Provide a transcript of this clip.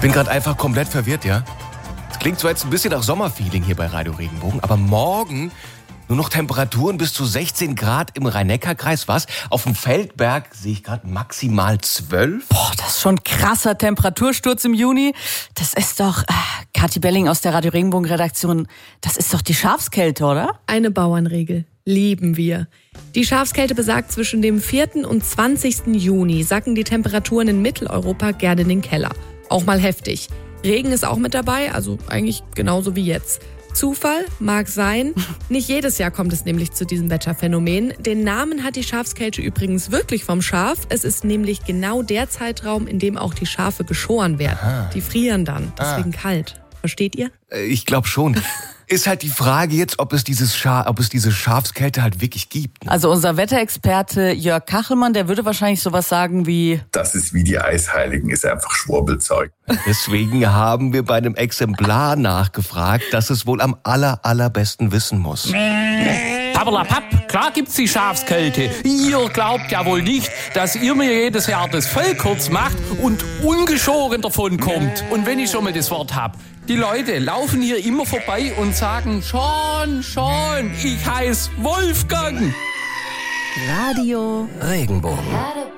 bin gerade einfach komplett verwirrt, ja? Es klingt zwar jetzt ein bisschen nach Sommerfeeling hier bei Radio Regenbogen, aber morgen nur noch Temperaturen bis zu 16 Grad im Rhein-Neckar-Kreis. Was? Auf dem Feldberg sehe ich gerade maximal 12. Boah, das ist schon ein krasser Temperatursturz im Juni. Das ist doch, Kathi Belling aus der Radio Regenbogen-Redaktion, das ist doch die Schafskälte, oder? Eine Bauernregel. Lieben wir. Die Schafskälte besagt, zwischen dem 4. und 20. Juni sacken die Temperaturen in Mitteleuropa gerne in den Keller. Auch mal heftig. Regen ist auch mit dabei, also eigentlich genauso wie jetzt. Zufall? Mag sein. Nicht jedes Jahr kommt es nämlich zu diesem Wetterphänomen. Den Namen hat die Schafskälte übrigens wirklich vom Schaf. Es ist nämlich genau der Zeitraum, in dem auch die Schafe geschoren werden. Aha. Die frieren dann, deswegen kalt. Versteht ihr? Ich glaube schon. Ist halt die Frage jetzt, ob es diese Schafskälte halt wirklich gibt. Ne? Also unser Wetterexperte Jörg Kachelmann, der würde wahrscheinlich sowas sagen wie: Das ist wie die Eisheiligen, ist einfach Schwurbelzeug. Deswegen haben wir bei einem Exemplar nachgefragt, das es wohl am allerbesten wissen muss. Pappelapapp, klar gibt's die Schafskälte. Ihr glaubt ja wohl nicht, dass ihr mir jedes Jahr das Fell kurz macht und ungeschoren davon kommt. Und wenn ich schon mal das Wort hab, die Leute laufen hier immer vorbei und sagen, schon, ich heiß Wolfgang. Radio Regenbogen.